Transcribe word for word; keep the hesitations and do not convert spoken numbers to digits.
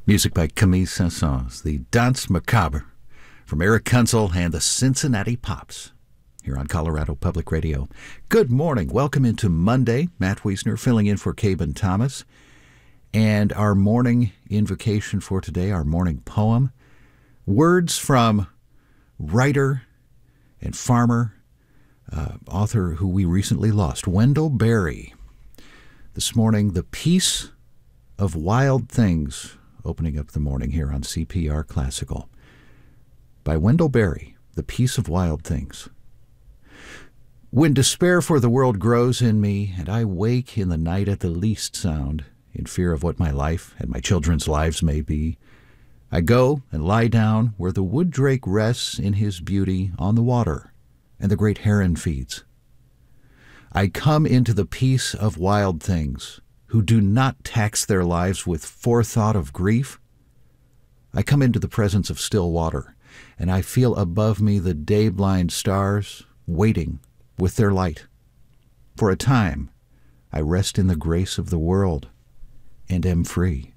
Music by Camille Saint-Saëns, the Danse Macabre from Eric Kunzel and the Cincinnati Pops here on Colorado Public Radio. Good morning. Welcome into Monday. Matt Wiesner filling in for Caben Thomas. And our morning invocation for today, our morning poem, words from writer and farmer, uh, author who we recently lost, Wendell Berry. This morning, The Peace of Wild Things, opening up the morning here on C P R Classical. By Wendell Berry, The Peace of Wild Things. When despair for the world grows in me, and I wake in the night at the least sound, in fear of what my life and my children's lives may be, I go and lie down where the wood drake rests in his beauty on the water, and the great heron feeds. I come into the peace of wild things, who do not tax their lives with forethought of grief. I come into the presence of still water, and I feel above me the day-blind stars waiting with their light. For a time, I rest in the grace of the world and am free.